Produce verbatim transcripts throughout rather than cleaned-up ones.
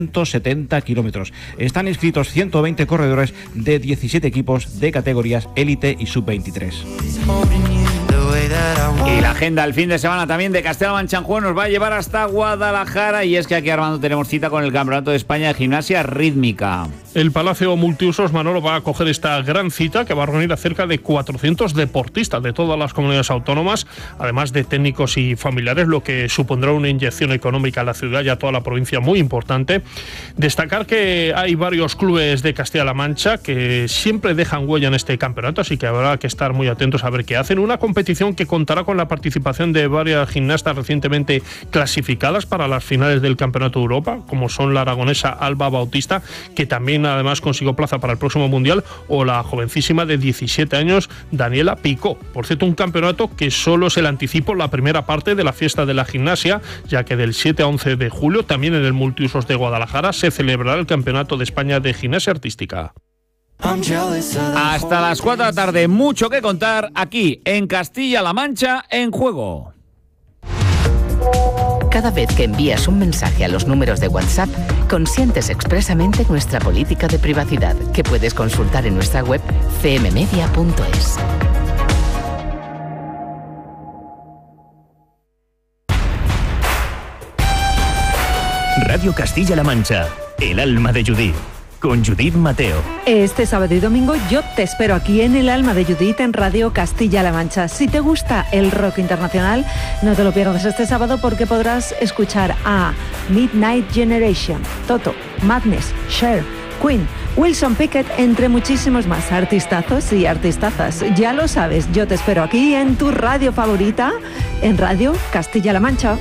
ciento setenta kilómetros. Están inscritos ciento veinte corredores de diecisiete equipos de categorías élite y sub veintitrés. Y la agenda el fin de semana también de Castilla-La Mancha en Juego nos va a llevar hasta Guadalajara, y es que aquí, Armando, tenemos cita con el Campeonato de España de Gimnasia Rítmica. El Palacio Multiusos, Manolo, va a acoger esta gran cita que va a reunir a cerca de cuatrocientos deportistas de todas las comunidades autónomas, además de técnicos y familiares, lo que supondrá una inyección económica a la ciudad y a toda la provincia muy importante. Destacar que hay varios clubes de Castilla-La Mancha que siempre dejan huella en este campeonato, así que habrá que estar muy atentos a ver qué hacen. Una competición que contará con la participación de varias gimnastas recientemente clasificadas para las finales del Campeonato de Europa, como son la aragonesa Alba Bautista, que también además consiguió plaza para el próximo Mundial, o la jovencísima de diecisiete años Daniela Picó. Por cierto, un campeonato que solo es el anticipo, la primera parte de la fiesta de la gimnasia, ya que del siete a once de julio, también en el Multiusos de Guadalajara, se celebrará el Campeonato de España de Gimnasia Artística. Hasta las cuatro de la tarde, mucho que contar aquí en Castilla-La Mancha en Juego. Cada vez que envías un mensaje a los números de WhatsApp, consientes expresamente nuestra política de privacidad, que puedes consultar en nuestra web c m media punto es. Radio Castilla-La Mancha, el alma de Judith, con Judith Mateo. Este sábado y domingo yo te espero aquí en el alma de Judith en Radio Castilla-La Mancha. Si te gusta el rock internacional, no te lo pierdas este sábado, porque podrás escuchar a Midnight Generation, Toto, Madness, Cher, Queen, Wilson Pickett, entre muchísimos más artistazos y artistazas. Ya lo sabes, yo te espero aquí en tu radio favorita, en Radio Castilla-La Mancha.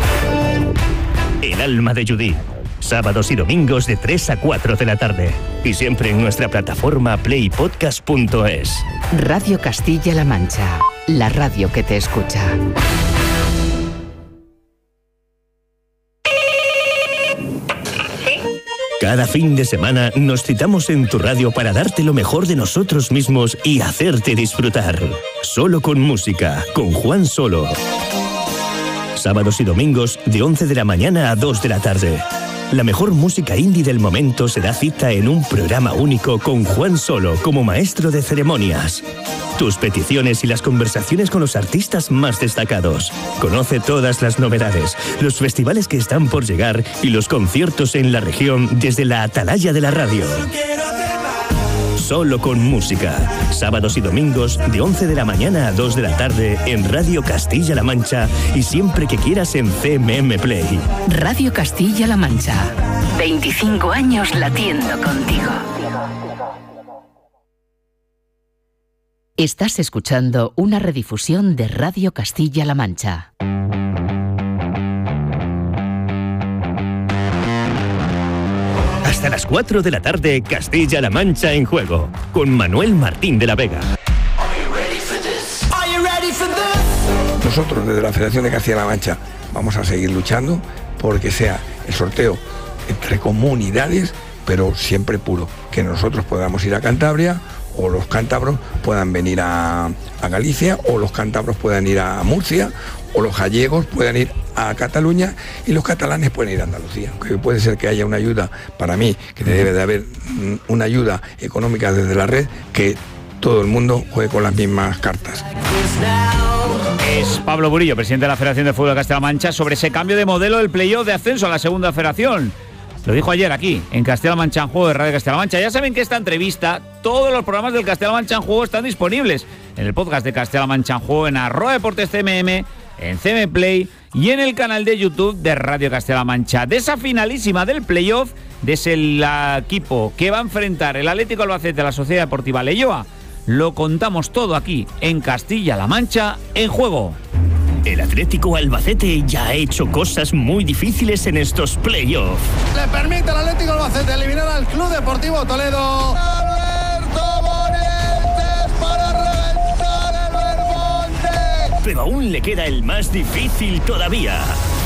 El alma de Judith. Sábados y domingos de tres a cuatro de la tarde. Y siempre en nuestra plataforma play podcast punto es. Radio Castilla-La Mancha, la radio que te escucha. Cada fin de semana nos citamos en tu radio para darte lo mejor de nosotros mismos y hacerte disfrutar. Solo con música, con Juan Solo. Sábados y domingos de once de la mañana a dos de la tarde. La mejor música indie del momento se da cita en un programa único con Juan Solo como maestro de ceremonias. Tus peticiones y las conversaciones con los artistas más destacados. Conoce todas las novedades, los festivales que están por llegar y los conciertos en la región desde la atalaya de la radio. Solo con música. Sábados y domingos de once de la mañana a dos de la tarde en Radio Castilla-La Mancha y siempre que quieras en C M M Play. Radio Castilla-La Mancha. veinticinco años latiendo contigo. Estás escuchando una redifusión de Radio Castilla-La Mancha. Hasta las cuatro de la tarde, Castilla-La Mancha en Juego, con Manuel Martín de la Vega. Nosotros desde la Federación de Castilla-La Mancha vamos a seguir luchando porque sea el sorteo entre comunidades, pero siempre puro, que nosotros podamos ir a Cantabria, o los cántabros puedan venir a, a Galicia, o los cántabros puedan ir a Murcia, o los gallegos puedan ir a Cataluña y los catalanes pueden ir a Andalucía. Que puede ser que haya una ayuda, para mí, que debe de haber una ayuda económica desde la red, que todo el mundo juegue con las mismas cartas. Es Pablo Burillo, presidente de la Federación de Fútbol de Castilla-La Mancha, sobre ese cambio de modelo del playoff de ascenso a la segunda federación. Lo dijo ayer aquí, en Castilla-La Mancha en Juego de Radio Castilla-La Mancha. Ya saben que esta entrevista, todos los programas del Castilla-La Mancha en Juego están disponibles en el podcast de Castilla-La Mancha en Juego, en arroba deportes C M M, en C M Play y en el canal de YouTube de Radio Castilla-La Mancha. De esa finalísima del playoff, de ese equipo que va a enfrentar el Atlético Albacete a la Sociedad Deportiva Leioa, lo contamos todo aquí en Castilla-La Mancha en Juego. El Atlético Albacete ya ha hecho cosas muy difíciles en estos playoffs. Le permite al Atlético Albacete eliminar al Club Deportivo Toledo. Alberto Morientes para reventar el Belmonte. Pero aún le queda el más difícil todavía: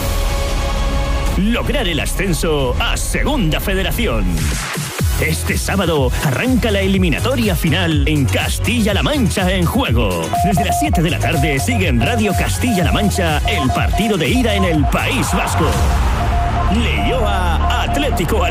lograr el ascenso a Segunda Federación. Este sábado arranca la eliminatoria final en Castilla-La Mancha en Juego. Desde las siete de la tarde sigue en Radio Castilla-La Mancha el partido de ida en el País Vasco. Leioa Atlético